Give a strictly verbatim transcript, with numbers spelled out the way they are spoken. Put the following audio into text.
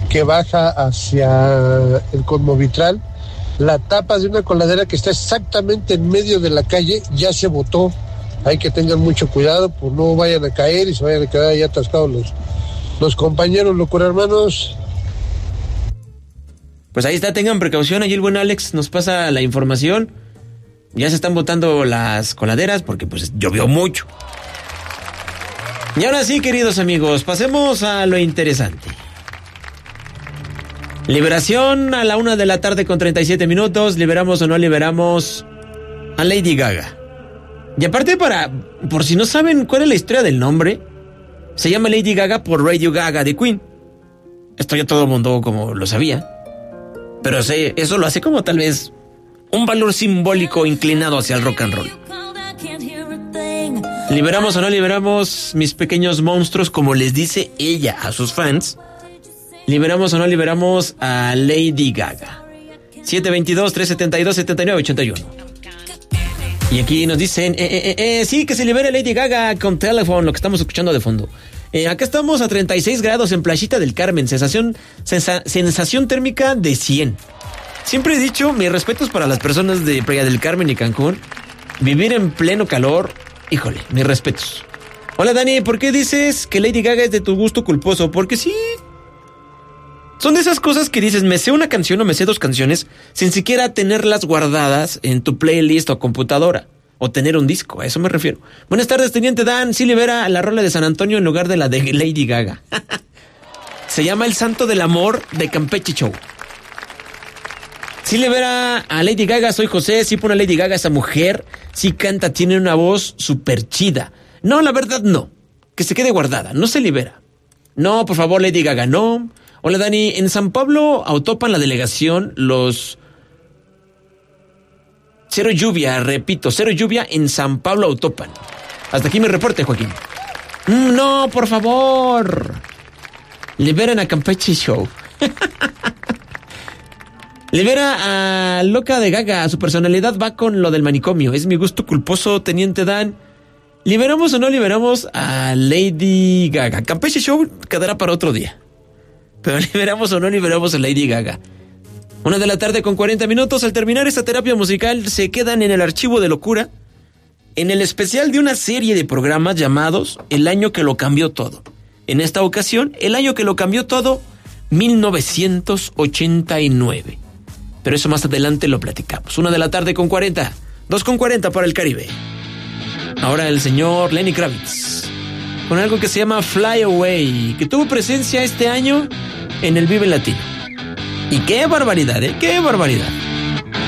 que baja hacia el Conmovitral, la tapa de una coladera que está exactamente en medio de la calle ya se botó. Hay que tengan mucho cuidado, pues no vayan a caer y se vayan a quedar ahí atascados los, los compañeros, locura hermanos. Pues ahí está, tengan precaución. Allí el buen Alex nos pasa la información. Ya se están botando las coladeras porque pues llovió mucho. Y ahora sí, queridos amigos, pasemos a lo interesante. Liberación a la una de la tarde con treinta y siete minutos. ¿Liberamos o no liberamos a Lady Gaga? Y aparte, para por si no saben cuál es la historia del nombre, se llama Lady Gaga por Radio Gaga de Queen. Esto ya todo el mundo como lo sabía. Pero sí, eso lo hace como tal vez un valor simbólico inclinado hacia el rock and roll. ¿Liberamos o no liberamos, mis pequeños monstruos, como les dice ella a sus fans? ¿Liberamos o no liberamos a Lady Gaga? siete veintidós, trescientos setenta y dos, setenta y nueve ochenta y uno. Y aquí nos dicen, eh, eh, eh, sí, que se libere Lady Gaga con Telephone, lo que estamos escuchando de fondo. Eh, acá estamos a treinta y seis grados en Playita del Carmen, sensación, sensa, sensación térmica de cien. Siempre he dicho, mis respetos para las personas de Playa del Carmen y Cancún. Vivir en pleno calor, híjole, mis respetos. Hola Dani, ¿por qué dices que Lady Gaga es de tu gusto culposo? Porque sí. Son de esas cosas que dices, me sé una canción o me sé dos canciones sin siquiera tenerlas guardadas en tu playlist o computadora. O tener un disco, a eso me refiero. Buenas tardes, Teniente Dan. Sí libera la rola de San Antonio en lugar de la de Lady Gaga. Se llama El Santo del Amor de Campeche Show. Sí libera a Lady Gaga, soy José. Sí pone a Lady Gaga, esa mujer. Sí canta, tiene una voz súper chida. No, la verdad no. Que se quede guardada, no se libera. No, por favor, Lady Gaga, no. Hola Dani, en San Pablo Autopan la delegación, los... Cero lluvia, repito, cero lluvia en San Pablo Autopan. Hasta aquí mi reporte, Joaquín. Mm, no, por favor. Liberen a Campeche Show. Libera a Loca de Gaga, su personalidad va con lo del manicomio. Es mi gusto culposo, Teniente Dan. ¿Liberamos o no liberamos a Lady Gaga? Campeche Show quedará para otro día. Pero liberamos o no liberamos a Lady Gaga. Una de la tarde con cuarenta minutos. Al terminar esta terapia musical se quedan en el archivo de locura, en el especial de una serie de programas llamados El año que lo cambió todo. En esta ocasión, el año que lo cambió todo, mil novecientos ochenta y nueve. Pero eso más adelante lo platicamos. Una de la tarde con cuarenta. Dos con cuarenta para el Caribe. Ahora el señor Lenny Kravitz, con algo que se llama Fly Away, que tuvo presencia este año en el Vive Latino. Y qué barbaridad, ¿eh? ¡Qué barbaridad!